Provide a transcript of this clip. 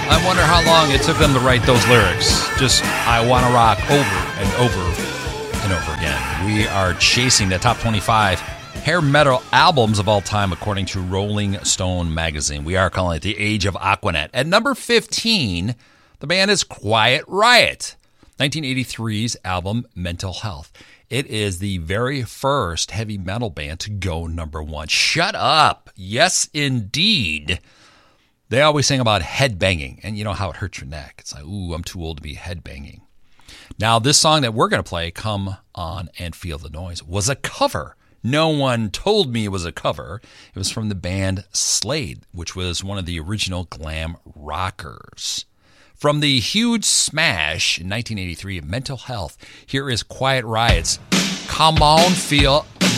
I wonder how long it took them to write those lyrics. Just, I want to rock over and over and over again. We are chasing the top 25 hair metal albums of all time, according to Rolling Stone magazine. We are calling it the Age of Aquanet. At number 15, the band is Quiet Riot, 1983's album Mental Health. It is the very first heavy metal band to go number one. Shut up. Yes, indeed. They always sing about headbanging, and you know how it hurts your neck. It's like, ooh, I'm too old to be headbanging. Now, this song that we're going to play, Come On and Feel the Noise, was a cover. No one told me it was a cover. It was from the band Slade, which was one of the original glam rockers. From the huge smash in 1983 of Mental Health, here is Quiet Riot's Come On, Feel